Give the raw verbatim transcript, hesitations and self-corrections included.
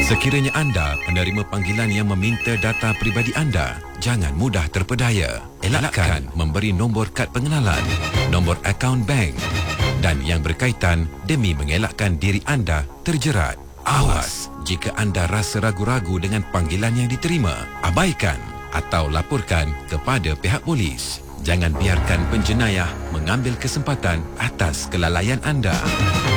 Sekiranya anda menerima panggilan yang meminta data peribadi anda, jangan mudah terpedaya. Elakkan memberi nombor kad pengenalan, nombor akaun bank dan yang berkaitan demi mengelakkan diri anda terjerat. Awas jika anda rasa ragu-ragu dengan panggilan yang diterima, abaikan atau laporkan kepada pihak polis. Jangan biarkan penjenayah mengambil kesempatan atas kelalaian anda.